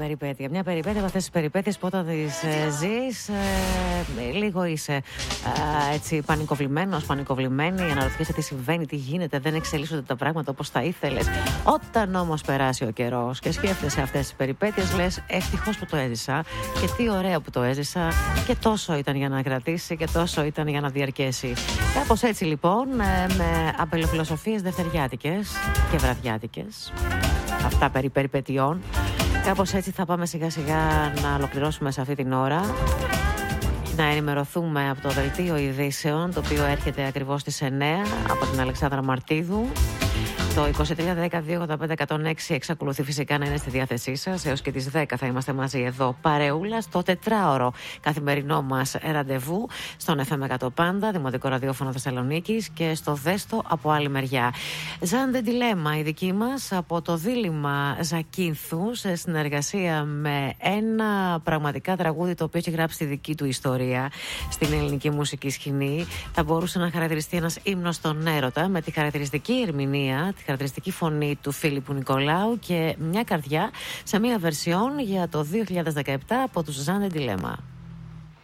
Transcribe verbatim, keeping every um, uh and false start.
περιπέτεια. Μια περιπέτεια από αυτές τις περιπέτειες που όταν τις ε, ζεις, ε, λίγο είσαι ε, έτσι πανικοβλημένος, πανικοβλημένη, αναρωτιέσαι τι συμβαίνει, τι γίνεται, δεν εξελίσσονται τα πράγματα όπως θα ήθελες. Όταν όμως περάσει ο καιρός και σκέφτεσαι αυτές τις περιπέτειες, λες ευτυχώς που το έζησα και τι ωραία που το έζησα και τόσο ήταν για να κρατήσει και τόσο ήταν για να διαρκέσει. Κάπως έτσι λοιπόν, ε, με αμπελοφιλοσοφίες δευτεριάτικες και βραδιάτικες, αυτά περί περιπετειών. Κάπως έτσι θα πάμε σιγά σιγά να ολοκληρώσουμε σε αυτή την ώρα. Να ενημερωθούμε από το δελτίο ειδήσεων, το οποίο έρχεται ακριβώς στις εννέα από την Αλεξάνδρα Μαρτίδου. Το είκοσι τρία δεκαετία ογδόντα πέντε εκατόν έξι εξακολουθεί φυσικά να είναι στη διάθεσή σας. Έως και τις δέκα θα είμαστε μαζί εδώ παρεούλα στο τετράωρο καθημερινό μας ραντεβού στον εφ εμ εκατό Πάντα, Δημοτικό Ραδιόφωνο Θεσσαλονίκης, και στο Δέστο από άλλη μεριά. Ζάντε Ντιλέμα, η δική μας, από το δίλημμα Ζακίνθου, σε συνεργασία με ένα πραγματικά τραγούδι το οποίο έχει γράψει τη δική του ιστορία στην ελληνική μουσική σκηνή. Θα μπορούσε να χαρακτηριστεί ένας ύμνος στον έρωτα, με τη χαρακτηριστική ερμηνεία, τη χαρακτηριστική φωνή του Φίλιππου Νικολάου και μια καρδιά σε μια βερσιόν για το δύο χιλιάδες δεκαεπτά από τους Ζάντε Ντιλέμα.